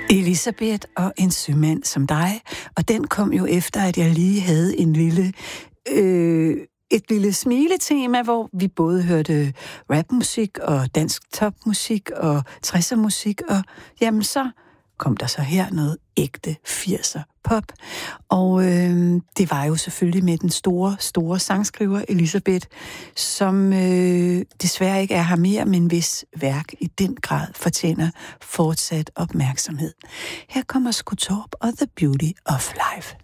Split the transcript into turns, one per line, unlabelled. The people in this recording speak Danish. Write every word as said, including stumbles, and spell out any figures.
Elisabeth og en sømand som dig, og den kom jo efter, at jeg lige havde en lille, øh, et lille smiletema, hvor vi både hørte rapmusik og dansk topmusik og tressermusik, og jamen så kom der så her noget ægte firser pop. Og øh, det var jo selvfølgelig med den store, store sangskriver Elisabeth, som øh, desværre ikke er her mere, men hvis værk i den grad fortjener fortsat opmærksomhed. Her kommer Skottorp og The Beauty of Life.